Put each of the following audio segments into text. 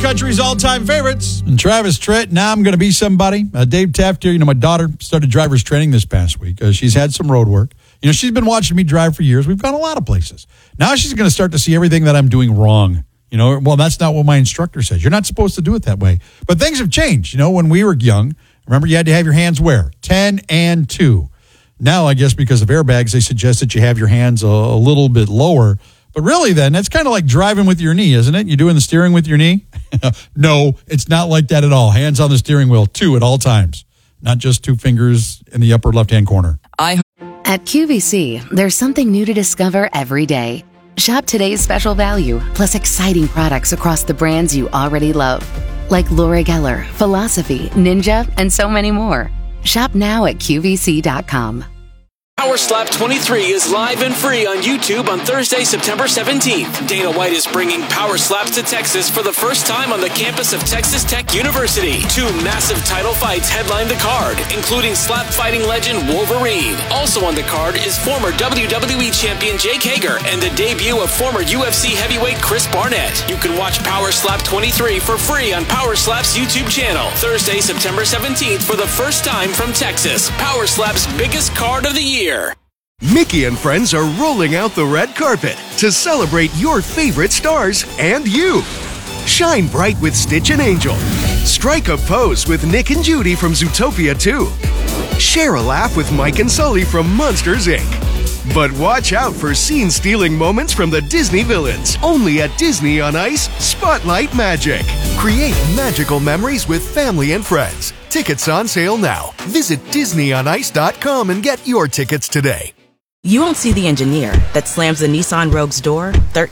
country's all-time favorites. And Travis Tritt, now I'm going to be somebody. Dave Taft here, my daughter started driver's training this past week. She's had some road work. She's been watching me drive for years. We've gone a lot of places. Now she's going to start to see everything that I'm doing wrong. Well, that's not what my instructor says. You're not supposed to do it that way. But things have changed. When we were young, remember you had to have your hands where? 10 and 2. Now, I guess because of airbags, they suggest that you have your hands a little bit lower. But really, then, that's kind of like driving with your knee, isn't it? You're doing the steering with your knee? No, it's not like that at all. Hands on the steering wheel, 2 at all times. Not just 2 fingers in the upper left-hand corner. At QVC, there's something new to discover every day. Shop today's special value, plus exciting products across the brands you already love. Like Laura Geller, Philosophy, Ninja, and so many more. Shop now at QVC.com. Power Slap 23 is live and free on YouTube on Thursday, September 17th. Dana White is bringing Power Slaps to Texas for the first time on the campus of Texas Tech University. 2 massive title fights headline the card, including slap fighting legend Wolverine. Also on the card is former WWE champion Jake Hager and the debut of former UFC heavyweight Chris Barnett. You can watch Power Slap 23 for free on Power Slap's YouTube channel. Thursday, September 17th for the first time from Texas. Power Slap's biggest card of the year. Mickey and friends are rolling out the red carpet to celebrate your favorite stars and you. Shine bright with Stitch and Angel. Strike a pose with Nick and Judy from Zootopia 2. Share a laugh with Mike and Sully from Monsters, Inc. But watch out for scene-stealing moments from the Disney villains. Only at Disney on Ice Spotlight Magic. Create magical memories with family and friends. Tickets on sale now. Visit DisneyOnIce.com and get your tickets today. You won't see the engineer that slams the Nissan Rogue's door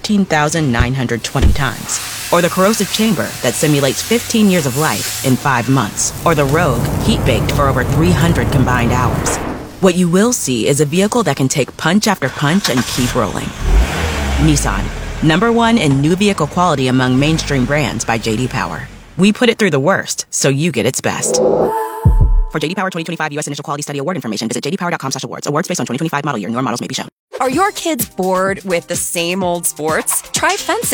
13,920 times. Or the corrosive chamber that simulates 15 years of life in 5 months. Or the Rogue heat-baked for over 300 combined hours. What you will see is a vehicle that can take punch after punch and keep rolling. Nissan, #1 in new vehicle quality among mainstream brands by J.D. Power. We put it through the worst, so you get its best. For J.D. Power 2025 U.S. Initial Quality Study Award information, visit jdpower.com/awards. Awards based on 2025 model year. Newer models may be shown. Are your kids bored with the same old sports? Try fencing.